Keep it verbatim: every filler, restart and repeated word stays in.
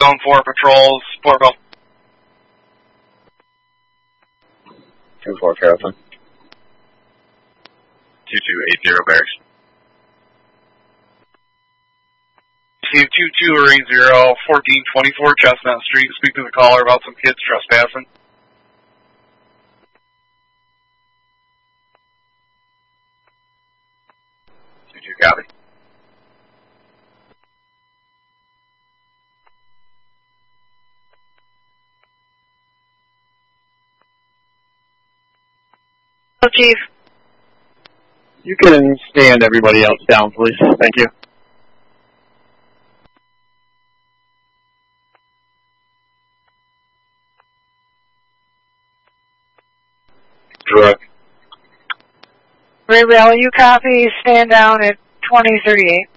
Zone four patrols, Portville. two four, Carrollton. two two eight zero, Barracks. Team two two, Marine zero, fourteen twenty-four Chestnut Street. Speak to the caller about some kids trespassing. two two, copy. Hello, Chief. You can stand everybody else down, please. Thank you. Direct. Ray Valley, you copy, stand down at twenty thirty-eight.